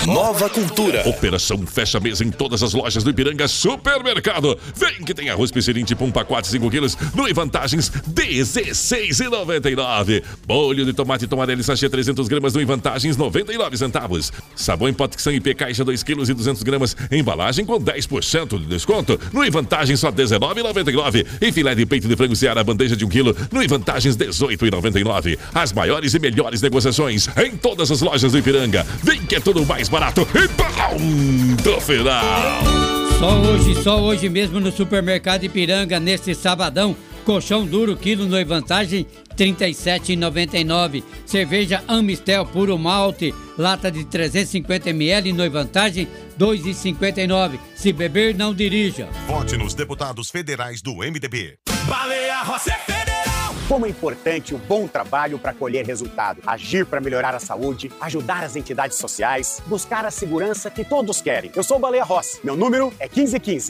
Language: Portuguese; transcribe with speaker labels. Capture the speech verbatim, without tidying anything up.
Speaker 1: Nova Cultura.
Speaker 2: Operação fecha mesa em todas as lojas do Ipiranga Supermercado. Vem que tem arroz Piscirim por um pacote cinco quilos no em vantagens dezesseis reais e noventa e nove centavos. Bolho de tomate tomarelli sachê trezentas gramas no em vantagens noventa e nove centavos. Sabão em pote Xan I P caixa dois quilos e duzentas gramas, embalagem com dez por cento de desconto. No em vantagens só dezenove reais e noventa e nove centavos. E filé de peito de frango Seara bandeja de um quilo no em vantagens dezoito reais e noventa e nove centavos. As maiores e melhores negociações em todas as lojas do Ipiranga. Vem que é tudo mais barato e ponto final.
Speaker 3: Só hoje, só hoje mesmo no Supermercado Ipiranga, neste sabadão, colchão duro, quilo no vantagem, trinta e sete reais e noventa e nove centavos. Cerveja Amistel puro malte, lata de trezentos e cinquenta mililitros no vantagem, dois reais e cinquenta e nove centavos. Se beber, não dirija.
Speaker 4: Vote nos deputados federais do M D B.
Speaker 5: Baleia Rossi é federal!
Speaker 6: Como é importante o bom trabalho para colher resultado, agir para melhorar a saúde, ajudar as entidades sociais, buscar a segurança que todos querem. Eu sou o Baleia Rossi, meu número é quinze quinze.